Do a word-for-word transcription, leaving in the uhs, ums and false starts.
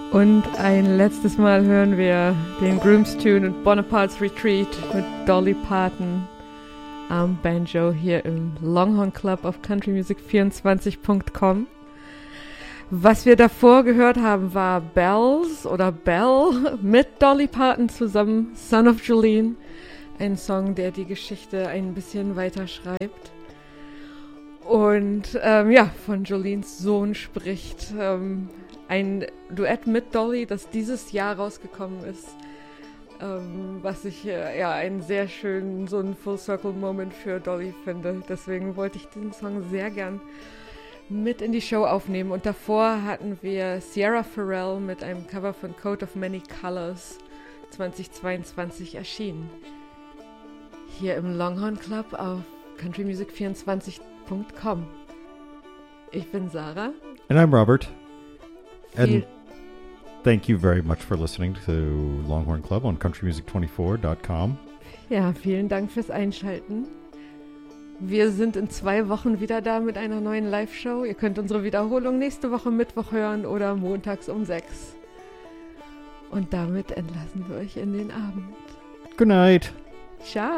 Und ein letztes Mal hören wir den Grooms Tune und Bonaparte's Retreat mit Dolly Parton am Banjo hier im Longhorn Club auf country music vierundzwanzig Punkt com. Was wir davor gehört haben, war Bells oder Belle mit Dolly Parton zusammen, Son of Jolene. Ein Song, der die Geschichte ein bisschen weiter schreibt. Und ähm, ja, von Jolenes Sohn spricht. Ähm, ein Duett mit Dolly, das dieses Jahr rausgekommen ist. Ähm, was ich äh, ja einen sehr schönen, so einen Full-Circle-Moment für Dolly finde. Deswegen wollte ich diesen Song sehr gern mit in die Show aufnehmen. Und davor hatten wir Sierra Farrell mit einem Cover von Coat of Many Colors zweitausendzweiundzwanzig erschienen. Hier im Longhorn Club auf country music vierundzwanzig Punkt com. Ich bin Sarah. And I'm Robert. And Viel thank you very much for listening to Longhorn Club on country music twenty-four dot com. Ja, vielen Dank fürs Einschalten. Wir sind in zwei Wochen wieder da mit einer neuen Live-Show. Ihr könnt unsere Wiederholung nächste Woche Mittwoch hören oder montags um sechs. Und damit entlassen wir euch in den Abend. Good night. Ciao.